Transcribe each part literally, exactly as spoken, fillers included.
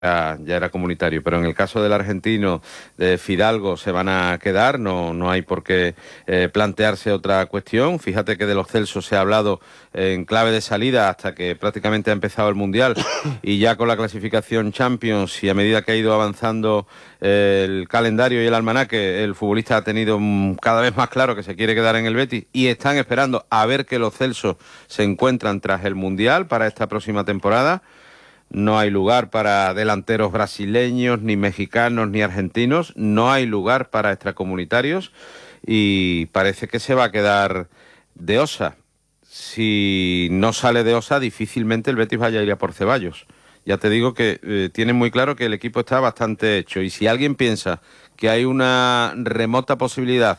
ya, ya era comunitario, pero en el caso del argentino de Fidalgo se van a quedar, no, no hay por qué eh, plantearse otra cuestión. Fíjate que de los Celsos se ha hablado en clave de salida hasta que prácticamente ha empezado el Mundial y ya con la clasificación Champions y a medida que ha ido avanzando eh, el calendario y el almanaque, el futbolista ha tenido mm, cada vez más claro que se quiere quedar en el Betis y están esperando a ver que los Celsos se encuentran tras el Mundial para esta próxima temporada. No hay lugar para delanteros brasileños, ni mexicanos, ni argentinos. No hay lugar para extracomunitarios y parece que se va a quedar de Osa. Si no sale de Osa, difícilmente el Betis vaya a ir a por Ceballos. Ya te digo que eh, tienen muy claro que el equipo está bastante hecho y si alguien piensa que hay una remota posibilidad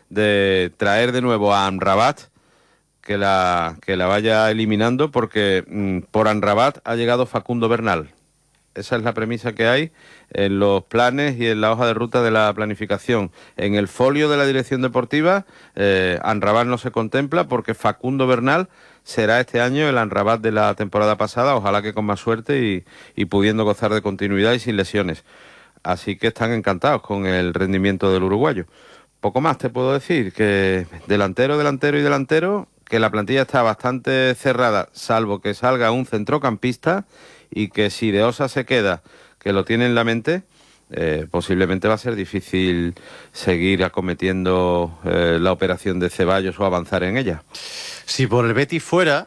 de traer de nuevo a Amrabat, que la, que la vaya eliminando porque mmm, por Amrabat ha llegado Facundo Bernal. Esa es la premisa que hay en los planes y en la hoja de ruta de la planificación. En el folio de la dirección deportiva, eh, Amrabat no se contempla porque Facundo Bernal será este año el Amrabat de la temporada pasada, ojalá que con más suerte y, y pudiendo gozar de continuidad y sin lesiones. Así que están encantados con el rendimiento del uruguayo. Poco más te puedo decir, que delantero, delantero y delantero, que la plantilla está bastante cerrada, salvo que salga un centrocampista y que si De Osa se queda, que lo tiene en la mente, eh, posiblemente va a ser difícil seguir acometiendo eh, la operación de Ceballos o avanzar en ella. Si por el Betis fuera,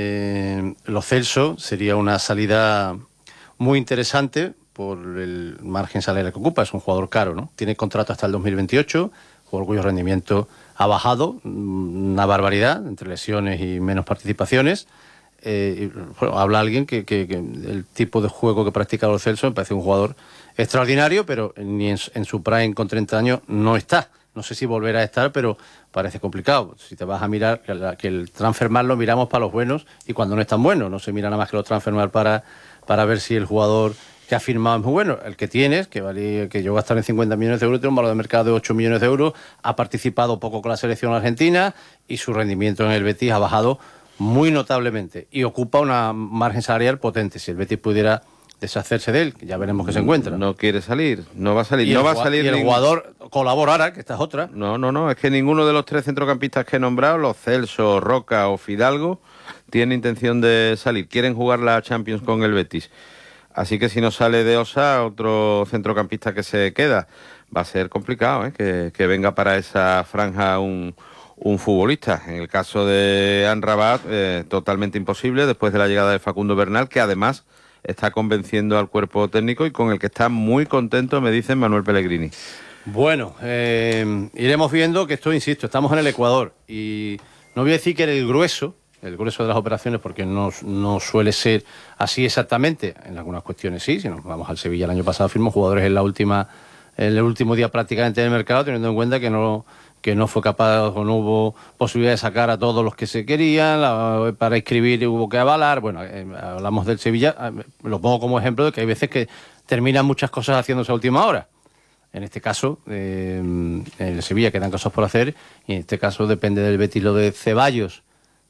eh, Lo Celso sería una salida muy interesante por el margen salarial que ocupa. Es un jugador caro, ¿no? Tiene contrato hasta el dos mil veintiocho, por cuyo rendimiento ha bajado una barbaridad, entre lesiones y menos participaciones. Eh, y, bueno, habla alguien que, que, que el tipo de juego que practica Lo Celso me parece un jugador extraordinario, pero ni en, en su prime con treinta años no está. No sé si volverá a estar, pero parece complicado. Si te vas a mirar, que, la, que el transfermar lo miramos para los buenos y cuando no es tan bueno, no se mira nada más que los transfermar para, para ver si el jugador que ha firmado es muy bueno. El que tienes, que vale, que llegó a estar en cincuenta millones de euros, tiene un valor de mercado de ocho millones de euros, ha participado poco con la selección argentina y su rendimiento en el Betis ha bajado muy notablemente y ocupa una margen salarial potente. Si el Betis pudiera deshacerse de él, ya veremos que se encuentra. No quiere salir, no va a salir. Y no el, va a salir y el ningún... jugador colaborará, que esta es otra. No, no, no, es que ninguno de los tres centrocampistas que he nombrado, los Celso, Roca o Fidalgo, tiene intención de salir. Quieren jugar la Champions con el Betis. Así que si no sale De Osa, otro centrocampista que se queda, va a ser complicado, ¿eh? que, que venga para esa franja un, un futbolista. En el caso de Amrabat, eh, totalmente imposible, después de la llegada de Facundo Bernal, que además está convenciendo al cuerpo técnico y con el que está muy contento, me dicen Manuel Pellegrini. Bueno, eh, iremos viendo que esto, insisto, estamos en el Ecuador y no voy a decir que era el grueso, el grueso de las operaciones, porque no, no suele ser así exactamente. En algunas cuestiones sí, si nos vamos al Sevilla el año pasado firmó jugadores en la última, en el último día prácticamente del mercado, teniendo en cuenta que no, que no fue capaz o no hubo posibilidad de sacar a todos los que se querían, la, para inscribir hubo que avalar. Bueno, eh, hablamos del Sevilla, eh, lo pongo como ejemplo de que hay veces que terminan muchas cosas haciéndose a última hora. En este caso, eh, en el Sevilla quedan cosas por hacer y en este caso depende del Betis lo de Ceballos.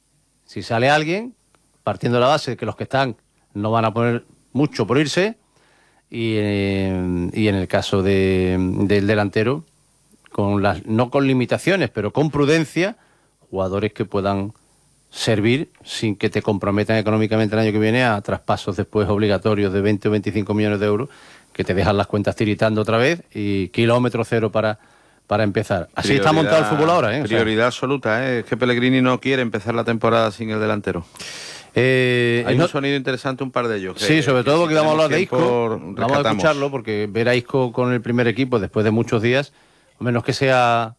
Si sale alguien, partiendo de la base de que los que están no van a poner mucho por irse, y, eh, y en el caso de, del delantero, con las, no con limitaciones, pero con prudencia, jugadores que puedan servir sin que te comprometan económicamente el año que viene a traspasos después obligatorios de veinte o veinticinco millones de euros, que te dejan las cuentas tiritando otra vez y kilómetro cero para... para empezar. Así prioridad, está montado el fútbol ahora, ¿eh? Prioridad o sea, absoluta, ¿eh? Es que Pellegrini no quiere empezar la temporada sin el delantero. Eh, Hay no, un sonido interesante, un par de ellos. Que, sí, sobre todo porque si vamos a hablar de Isco. Vamos a escucharlo porque ver a Isco con el primer equipo después de muchos días, a menos que sea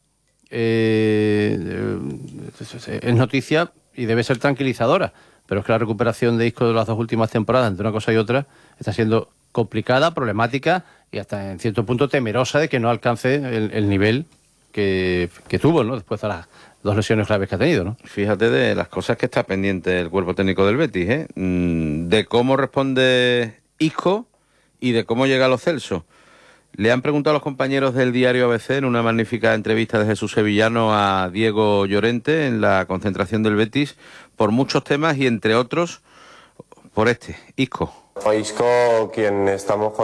eh, es noticia y debe ser tranquilizadora. Pero es que la recuperación de Isco de las dos últimas temporadas, entre una cosa y otra, está siendo complicada, problemática y hasta en cierto punto temerosa de que no alcance el, el nivel que, que tuvo, ¿no? Después de las dos lesiones graves que ha tenido, ¿no? Fíjate de las cosas que está pendiente el cuerpo técnico del Betis, ¿eh? De cómo responde Isco y de cómo llega a Lo Celso. Le han preguntado a los compañeros del diario A B C en una magnífica entrevista de Jesús Sevillano a Diego Llorente en la concentración del Betis por muchos temas y entre otros por este, Isco. Isco, quien estamos